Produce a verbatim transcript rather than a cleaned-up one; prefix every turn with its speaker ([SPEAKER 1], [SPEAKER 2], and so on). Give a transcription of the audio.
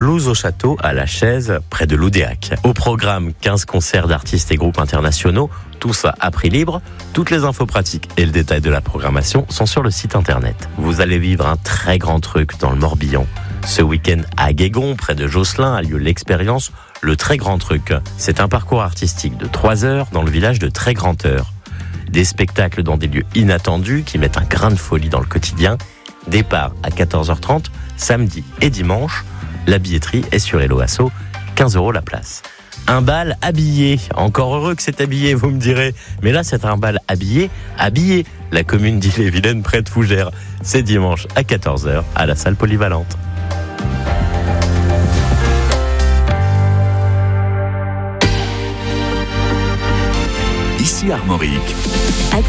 [SPEAKER 1] Blues au château à La Chaise, près de Loudéac. Au programme, quinze concerts d'artistes et groupes internationaux, tous à prix libre. Toutes les infos pratiques et le détail de la programmation sont sur le site internet. Vous allez vivre un très grand truc dans le Morbihan. Ce week-end à Guégon, près de Josselin, a lieu l'expérience Le Très Grand Truc. C'est un parcours artistique de trois heures dans le village de Très Grand Heure. Des spectacles dans des lieux inattendus qui mettent un grain de folie dans le quotidien. Départ à quatorze heures trente, samedi et dimanche. La billetterie est sur Hello Asso, quinze euros la place. Un bal habillé. Encore heureux que c'est habillé, vous me direz. Mais là, c'est un bal habillé, habillé. La commune d'Ille-et-Vilaine, près de Fougères. C'est dimanche à quatorze heures à la salle polyvalente.
[SPEAKER 2] Ici Armorique.